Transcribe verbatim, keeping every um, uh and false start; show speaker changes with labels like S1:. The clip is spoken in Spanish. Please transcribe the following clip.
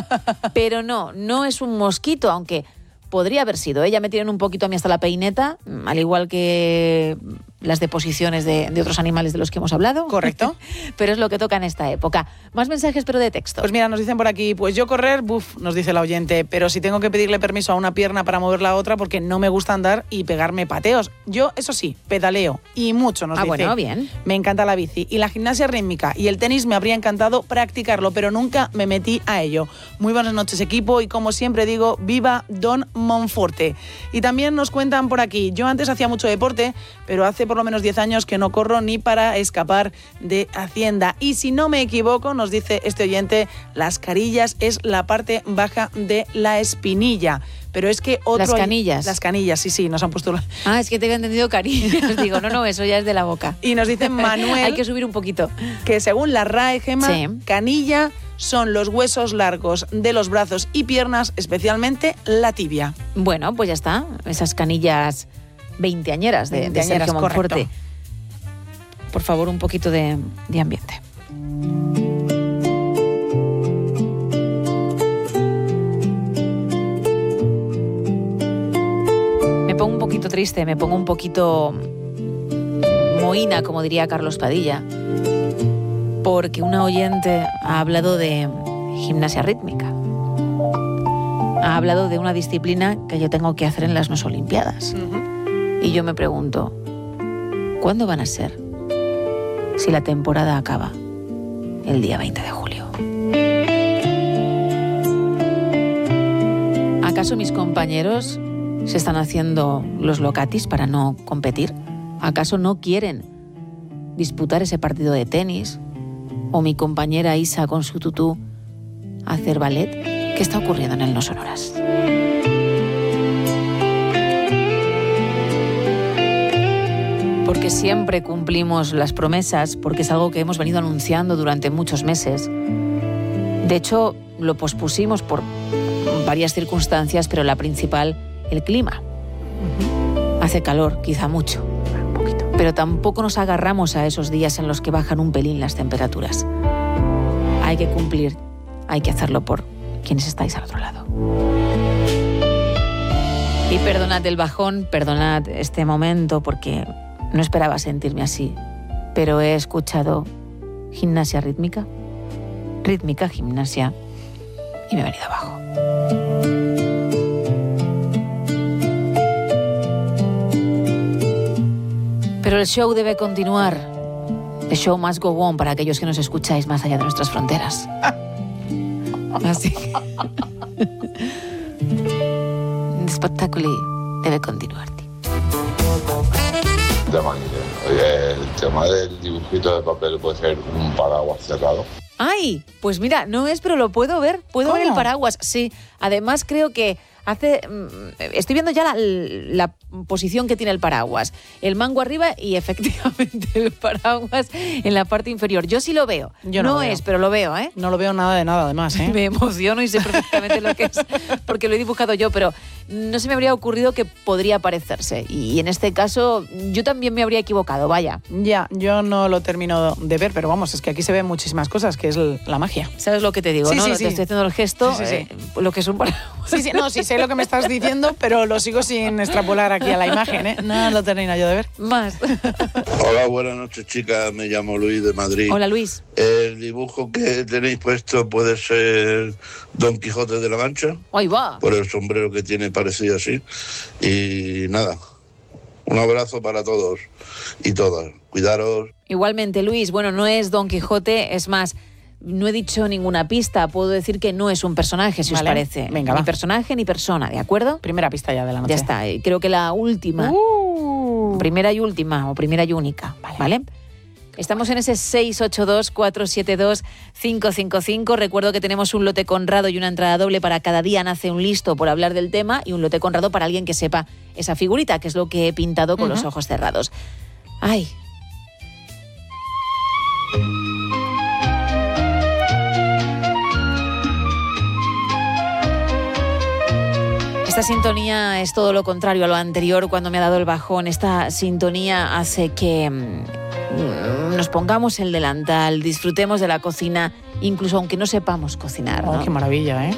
S1: Pero no, no es un mosquito, aunque podría haber sido. Ella me tienen un poquito a mí hasta la peineta, al igual que las deposiciones de, de otros animales de los que hemos hablado.
S2: Correcto.
S1: Pero es lo que toca en esta época. Más mensajes, pero de texto.
S2: Pues mira, nos dicen por aquí, pues yo correr, buf, nos dice la oyente, pero si tengo que pedirle permiso a una pierna para mover la otra porque no me gusta andar y pegarme pateos. Yo, eso sí, pedaleo y mucho, nos
S1: ah,
S2: dice.
S1: Ah, bueno, bien.
S2: Me encanta la bici y la gimnasia rítmica y el tenis me habría encantado practicarlo, pero nunca me metí a ello. Muy buenas noches, equipo, y como siempre digo, viva Don Monforte. Y también nos cuentan por aquí, yo antes hacía mucho deporte, pero hace por lo menos diez años que no corro ni para escapar de Hacienda. Y si no me equivoco, nos dice este oyente, las carillas es la parte baja de la espinilla. Pero es que otro...
S1: Las canillas.
S2: Las canillas, sí, sí, nos han puesto...
S1: Ah, es que te había entendido carillas. Digo, no, no, eso ya es de la boca.
S2: Y nos dice Manuel...
S1: Hay que subir un poquito.
S2: Que según la R A E, Gema,
S1: sí.
S2: canilla son los huesos largos de los brazos y piernas, especialmente la tibia.
S1: Bueno, pues ya está. Esas canillas veinteañeras de, de Sergio Monforte.
S2: Correcto.
S1: Por favor, un poquito de, de ambiente. Me pongo un poquito triste, me pongo un poquito mohína, como diría Carlos Padilla, porque una oyente ha hablado de gimnasia rítmica. Ha hablado de una disciplina que yo tengo que hacer en las no olimpiadas. Uh-huh. Y yo me pregunto, ¿cuándo van a ser? Si la temporada acaba el día veinte de julio. ¿Acaso mis compañeros se están haciendo los locatis para no competir? ¿Acaso no quieren disputar ese partido de tenis? ¿O mi compañera Isa con su tutú hacer ballet? ¿Qué está ocurriendo en el No Sonoras? Porque siempre cumplimos las promesas, porque es algo que hemos venido anunciando durante muchos meses. De hecho, lo pospusimos por varias circunstancias, pero la principal, el clima. Uh-huh. Hace calor, quizá mucho, un poquito. Pero tampoco nos agarramos a esos días en los que bajan un pelín las temperaturas. Hay que cumplir, hay que hacerlo por quienes estáis al otro lado. Y perdonad el bajón, perdonad este momento, porque no esperaba sentirme así, pero he escuchado gimnasia rítmica, rítmica, gimnasia, y me he venido abajo. Pero el show debe continuar. The show must go on para aquellos que nos escucháis más allá de nuestras fronteras. Así que... el espectáculo debe continuar.
S3: Oye, el tema del dibujito de papel puede ser un paraguas cerrado.
S1: ¡Ay! Pues mira, no es, pero lo puedo ver. Puedo
S2: ¿Cómo?
S1: ver el paraguas, sí. Además, creo que hace... Estoy viendo ya la, la posición que tiene el paraguas. El mango arriba y efectivamente el paraguas en la parte inferior. Yo sí lo veo.
S2: Yo no
S1: no
S2: lo veo.
S1: es, pero lo veo, ¿eh?
S2: No lo veo nada de nada, además, ¿eh?
S1: Me emociono y sé perfectamente lo que es, porque lo he dibujado yo, pero no se me habría ocurrido que podría parecerse. Y en este caso, yo también me habría equivocado, vaya.
S2: Ya, yo no lo termino de ver, pero vamos, es que aquí se ven muchísimas cosas, que es la magia.
S1: ¿Sabes lo que te digo,
S2: sí,
S1: no?
S2: Sí,
S1: te
S2: sí.
S1: estoy haciendo el gesto,
S2: sí, sí, sí.
S1: Eh, lo que es un paraguas.
S2: Sí, sí, no, sí sé lo que me estás diciendo, pero lo sigo sin extrapolar aquí a la imagen, ¿eh? No lo termino yo de ver.
S1: Más.
S4: Hola, buenas noches, chicas. Me llamo Luis de Madrid.
S1: Hola, Luis.
S4: El dibujo que tenéis puesto puede ser Don Quijote de la Mancha.
S1: Ahí va.
S4: Por el sombrero que tiene parecido así. Y nada, un abrazo para todos y todas. Cuidaros.
S1: Igualmente, Luis. Bueno, no es Don Quijote, es más... No he dicho ninguna pista, puedo decir que no es un personaje, si
S2: vale.
S1: os parece.
S2: Venga,
S1: ni
S2: va.
S1: personaje ni persona, ¿de acuerdo?
S2: Primera pista ya de la noche.
S1: Ya está, creo que la última.
S2: Uh.
S1: Primera y última, o primera y única, ¿vale? ¿Vale? Estamos en ese seis ocho dos, cuatro siete dos, cinco cinco cinco. Recuerdo que tenemos un lote Conrado y una entrada doble para Cada día nace un listo por hablar del tema, y un lote Conrado para alguien que sepa esa figurita, que es lo que he pintado con uh-huh. los ojos cerrados. ¡Ay! Esta sintonía es todo lo contrario a lo anterior cuando me ha dado el bajón. Esta sintonía hace que mmm, nos pongamos el delantal, disfrutemos de la cocina, incluso aunque no sepamos cocinar, ¿no?
S2: Oh, qué maravilla, ¿eh?